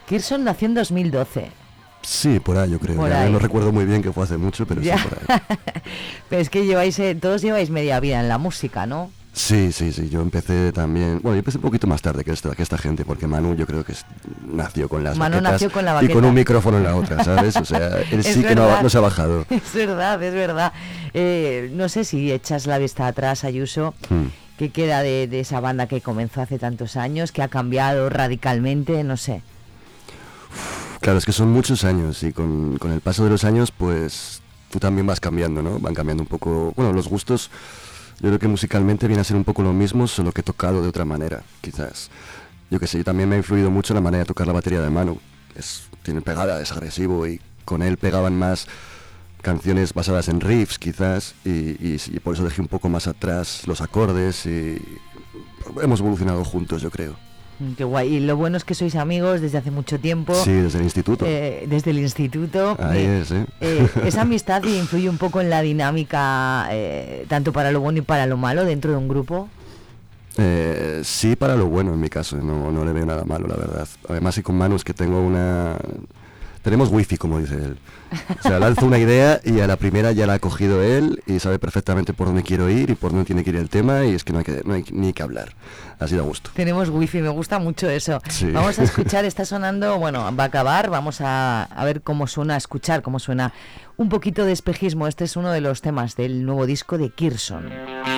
Kirson nació en 2012. Sí, por ahí yo creo. Por ahí. No recuerdo muy bien que fue hace mucho, pero Ya. sí por ahí. Pero es que todos lleváis media vida en la música, ¿no? Sí, yo empecé también... Bueno, yo empecé un poquito más tarde que esta gente, porque Manu yo creo que nació con las Manu baquetas nació con la y baqueta. con un micrófono en la otra, ¿sabes? O sea, él Es sí que verdad. no se ha bajado. Es verdad. No sé si echas la vista atrás, Ayuso, ¿qué queda de esa banda que comenzó hace tantos años, que ha cambiado radicalmente? No sé. Claro, es que son muchos años y con el paso de los años, pues tú también vas cambiando, ¿no? Van cambiando un poco... Bueno, los gustos, yo creo que musicalmente viene a ser un poco lo mismo, solo que tocado de otra manera, quizás. Yo que sé, también me ha influido mucho la manera de tocar la batería de Manu. Tiene pegada, es agresivo y con él pegaban más canciones basadas en riffs, quizás, y por eso dejé un poco más atrás los acordes y hemos evolucionado juntos, yo creo. Qué guay. Y lo bueno es que sois amigos desde hace mucho tiempo. Sí, desde el instituto. Desde el instituto. Ahí es, ¿eh? Esa amistad influye un poco en la dinámica, tanto para lo bueno y para lo malo dentro de un grupo. Sí, para lo bueno en mi caso, no le veo nada malo, la verdad. Además, y con Manu es que tenemos wifi, como dice él. O sea, lanzo una idea y a la primera ya la ha cogido él y sabe perfectamente por dónde quiero ir y por dónde tiene que ir el tema, y es que no hay ni que hablar. Así da gusto. Tenemos wifi, me gusta mucho eso. Sí. Vamos a escuchar, está sonando, bueno, va a acabar, vamos a ver cómo suena, a escuchar cómo suena un poquito de espejismo. Este es uno de los temas del nuevo disco de Kirson.